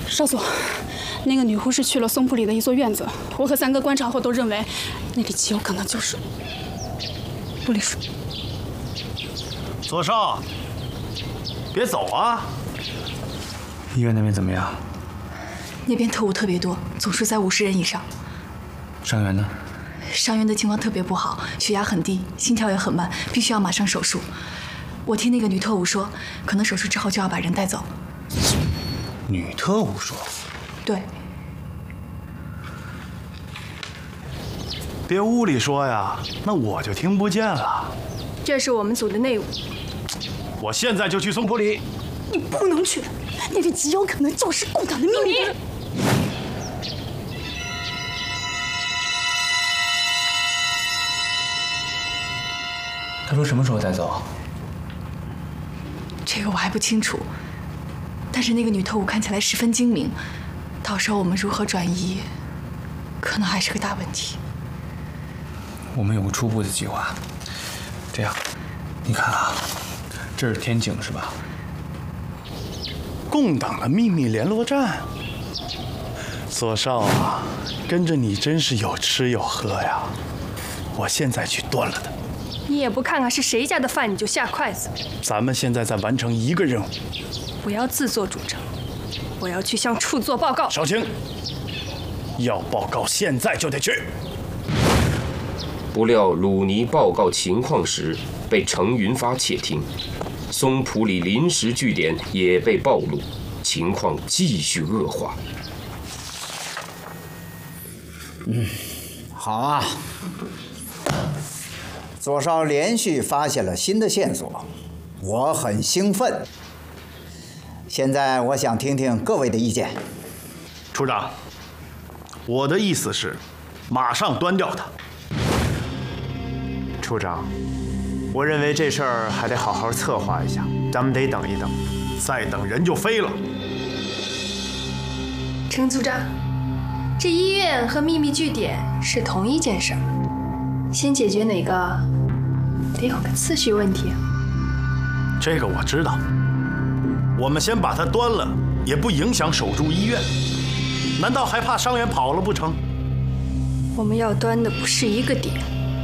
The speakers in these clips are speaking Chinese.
少佐，那个女护士去了松浦里的一座院子，我和三哥观察后都认为，那里极有可能就是布里树。 左少，别走啊！ 医院那边怎么样？ 那边特务特别多，总数在50人以上。 伤员呢？ 伤员的情况特别不好，血压很低，心跳也很慢，必须要马上手术。我听那个女特务说，可能手术之后就要把人带走。 女特务说？ 对。 别屋里说呀，那我就听不见了。 这是我们组的内务。 我现在就去松浦里。 你不能去，那里极有可能就是共党的秘密。 他说什么时候带走？ 这个我还不清楚，但是那个女特务看起来十分精明，到时候我们如何转移，可能还是个大问题。 我们有个初步的计划，这样，你看啊，这是天井是吧？ 共党的秘密联络站。左少啊，跟着你真是有吃有喝呀！我现在去端了他。 你也不看看是谁家的饭，你就下筷子。 咱们现在在完成一个任务， 不要自作主张。我要去向处做报告。 少卿，要报告现在就得去。 不料鲁尼报告情况时被程云发窃听，松浦里临时据点也被暴露，情况继续恶化。 好啊。左少连续发现了新的线索，我很兴奋。现在我想听听各位的意见。 处长，我的意思是，马上端掉他。 处长，我认为这事儿还得好好策划一下，咱们得等一等， 再等人就飞了。 程组长，这医院和秘密据点是同一件事儿，先解决哪个，得有个次序问题。 这个我知道，我们先把它端了，也不影响守住医院。难道还怕伤员跑了不成？ 我们要端的不是一个点，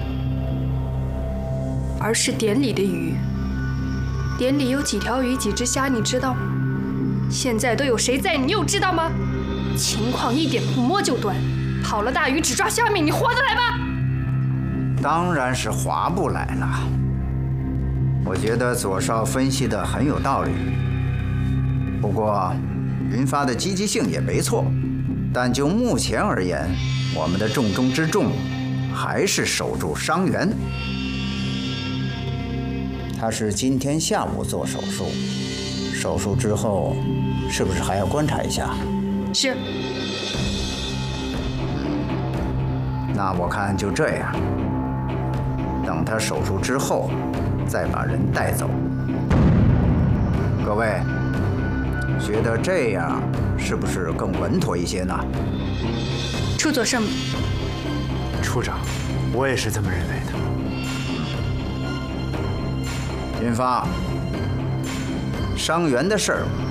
而是点里的鱼。点里有几条鱼几只虾，你知道吗？现在都有谁在，你又知道吗？情况一点不摸就端，跑了大鱼只抓虾米，你划得来吗？ 当然是划不来了。我觉得左少分析的很有道理，不过云发的积极性也没错，但就目前而言，我们的重中之重还是守住伤员。他是今天下午做手术，手术之后是不是还要观察一下？ 是。 那我看就这样，等他手术之后，再把人带走。各位，觉得这样是不是更稳妥一些呢？ 处佐圣明。 处长，我也是这么认为的。 云发，伤员的事儿